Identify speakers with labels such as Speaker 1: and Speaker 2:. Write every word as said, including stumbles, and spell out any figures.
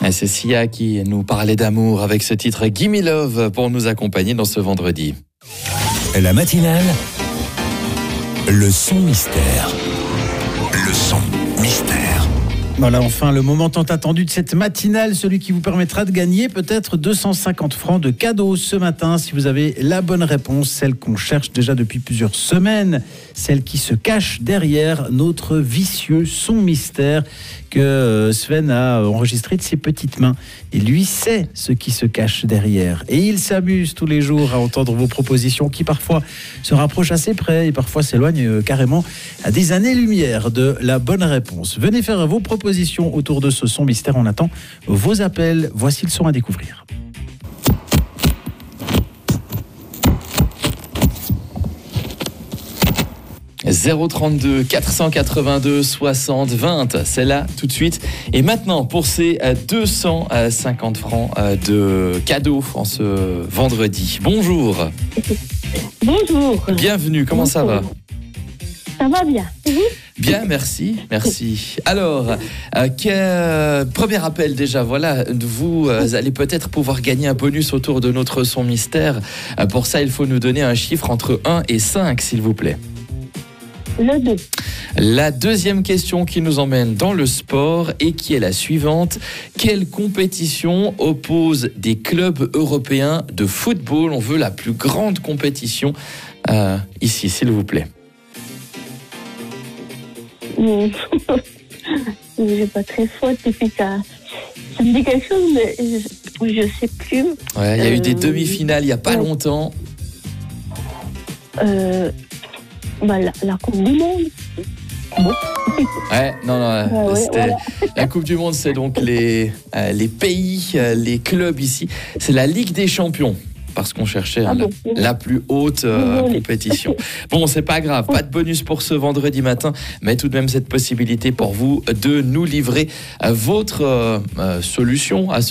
Speaker 1: Et c'est Sia qui nous parlait d'amour avec ce titre Gimme Love pour nous accompagner dans ce vendredi.
Speaker 2: La matinale, le son mystère. Le son mystère.
Speaker 3: Voilà, enfin, le moment tant attendu de cette matinale, celui qui vous permettra de gagner peut-être deux cent cinquante francs de cadeaux ce matin, si vous avez la bonne réponse, celle qu'on cherche déjà depuis plusieurs semaines, celle qui se cache derrière notre vicieux son mystère que Sven a enregistré de ses petites mains. Et lui sait ce qui se cache derrière. Et il s'amuse tous les jours à entendre vos propositions qui parfois se rapprochent assez près et parfois s'éloignent carrément à des années-lumière de la bonne réponse. Venez faire vos propositions autour de ce son mystère. On attend vos appels. Voici le son à découvrir.
Speaker 1: zéro trente-deux quatre cent quatre-vingt-deux soixante vingt, c'est là tout de suite. Et maintenant, pour ces deux cent cinquante francs de cadeaux en ce vendredi. Bonjour.
Speaker 4: Bonjour.
Speaker 1: Bienvenue, comment
Speaker 4: Bonjour.
Speaker 1: ça va?
Speaker 4: Ça va bien. Et vous?
Speaker 1: Bien, merci, merci. Alors, euh, que, premier appel déjà, voilà, vous euh, allez peut-être pouvoir gagner un bonus autour de notre son mystère. Euh, pour ça, il faut nous donner un chiffre entre un et cinq, s'il vous plaît.
Speaker 4: Le deux.
Speaker 1: La deuxième question qui nous emmène dans le sport et qui est la suivante. Quelle compétition oppose des clubs européens de football? On veut la plus grande compétition euh, ici, s'il vous plaît.
Speaker 4: Mmh. Je n'ai pas très faute et puis ça, ça me dit quelque chose, mais je ne sais plus.
Speaker 1: Ouais, il y a
Speaker 4: euh,
Speaker 1: eu des demi-finales il n'y a pas
Speaker 4: ouais.
Speaker 1: longtemps.
Speaker 4: Euh, bah, la, la Coupe du Monde. Bon.
Speaker 1: Ouais, non, non,
Speaker 4: Ah ouais,
Speaker 1: c'était
Speaker 4: voilà.
Speaker 1: la Coupe du Monde, c'est donc les, euh, les pays, euh, les clubs ici. C'est la Ligue des Champions, parce qu'on cherchait
Speaker 4: Ah
Speaker 1: hein,
Speaker 4: bon,
Speaker 1: la,
Speaker 4: oui.
Speaker 1: la plus haute euh,
Speaker 4: Oui.
Speaker 1: compétition. Bon, c'est pas grave, pas de bonus pour ce vendredi matin, mais tout de même cette possibilité pour vous de nous livrer euh, votre euh, euh, solution à ce